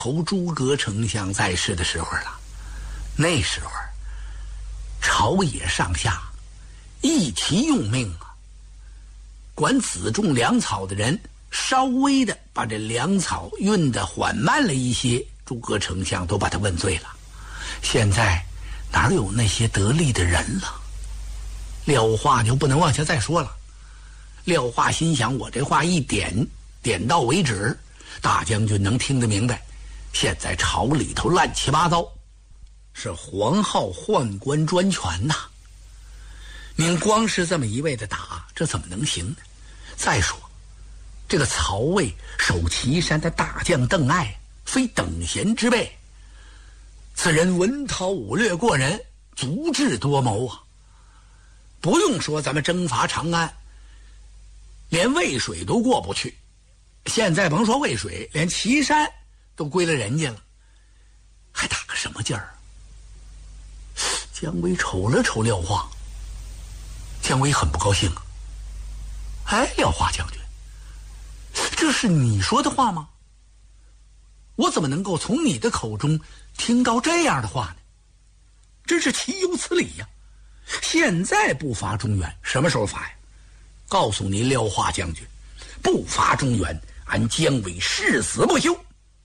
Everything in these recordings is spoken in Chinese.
侯诸葛丞相在世的时候了，那时候朝野上下一齐用命啊，管辎重粮草的人稍微的把这粮草运得缓慢了一些，诸葛丞相都把他问罪了。现在哪有那些得力的人了？廖化就不能往下再说了。廖化心想，我这话一点到为止，大将军能听得明白。现在朝里头乱七八糟，是黄皓宦官专权呐。您光是这么一味的打，这怎么能行呢？再说这个曹魏守岐山的大将邓艾，非等闲之辈。此人文韬武略过人，足智多谋啊。不用说咱们征伐长安，连渭水都过不去，现在甭说渭水，连岐山都归了人家了，还打个什么劲儿？姜维瞅了瞅廖化，姜维很不高兴啊。哎，廖化将军，这是你说的话吗？我怎么能够从你的口中听到这样的话呢？真是岂有此理呀！现在不伐中原，什么时候伐呀？告诉你廖化将军，不伐中原，俺姜维誓死不休。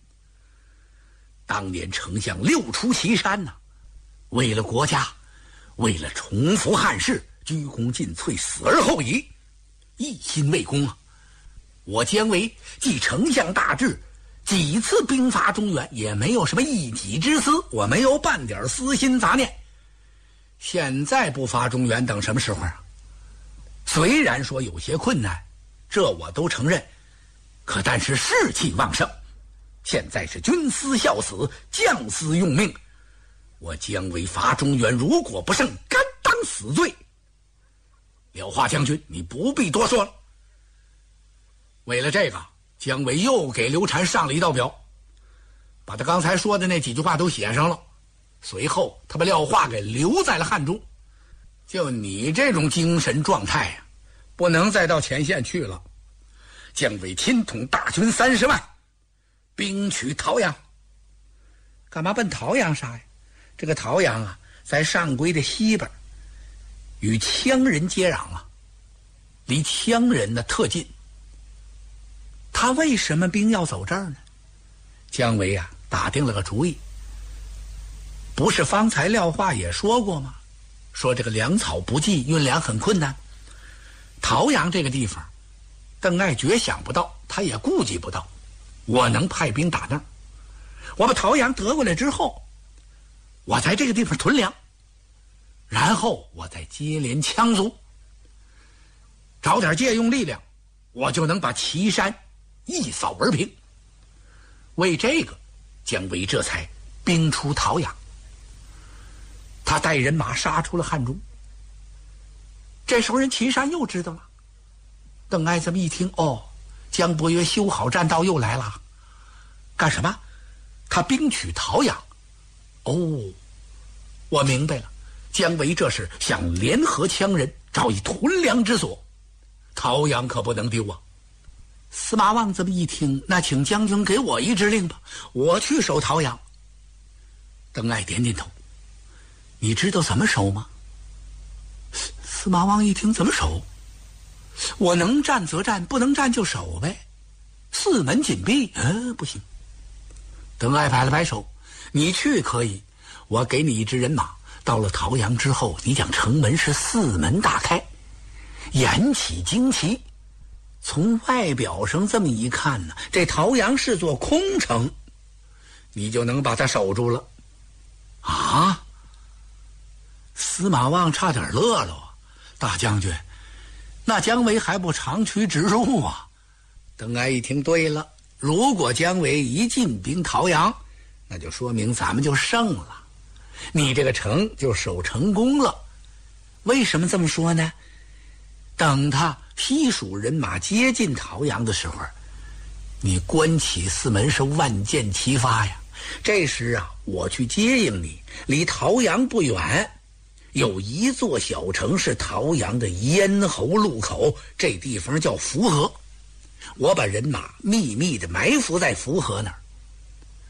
当年丞相六出祁山呐，为了国家，为了重复汉室，鞠躬尽瘁，死而后已，一心为公啊！我姜维继丞相大志，几次兵伐中原，也没有什么一己之私，我没有半点私心杂念。现在不伐中原，等什么时候啊？虽然说有些困难，这我都承认，可但是士气旺盛。现在是军思孝死，将思用命。我姜维伐中原，如果不胜，甘当死罪。廖化将军，你不必多说了。为了这个，姜维又给刘禅上了一道表，把他刚才说的那几句话都写上了。随后他把廖化给留在了汉中。就你这种精神状态呀，不能再到前线去了。姜维亲统大军30万，兵取陶阳。干嘛奔陶阳杀呀？这个陶阳啊，在上邽的西边，与羌人接壤啊，离羌人呢特近。他为什么兵要走这儿呢？姜维啊，打定了个主意。不是方才廖化也说过吗？说这个粮草不济，运粮很困难。陶阳这个地方，邓艾绝想不到，他也顾及不到，我能派兵打那儿。我把陶阳得过来之后，我在这个地方屯粮，然后我再接连羌族，找点借用力量，我就能把岐山一扫而平。为这个，姜维这才兵出陶阳。他带人马杀出了汉中。这时候人岐山又知道了。邓艾这么一听，哦，姜伯约修好栈道又来了。干什么？他兵取陶阳。哦，我明白了，姜维这是想联合羌人，找一屯粮之所。陶阳可不能丢啊。司马望这么一听，那请将军给我一支令吧，我去守陶阳。邓艾点点头。你知道怎么守吗？司马望一听，怎么守？我能战则战，不能战就守呗，四门紧闭。不行。邓艾摆了摆手，你去可以，我给你一支人马，到了陶阳之后，你将城门是四门大开，严起旌旗。从外表上这么一看呢，这陶阳是座空城，你就能把它守住了。啊！司马望差点乐了啊！大将军，那姜维还不长驱直入啊？邓艾一听，对了，如果姜维一进兵陶阳，那就说明咱们就胜了，你这个城就守成功了。为什么这么说呢？等他西蜀人马接近陶阳的时候，你关起四门是万箭齐发呀。这时啊，我去接应你，离陶阳不远有一座小城，是陶阳的咽喉路口，这地方叫符河。我把人马秘密的埋伏在符河那儿，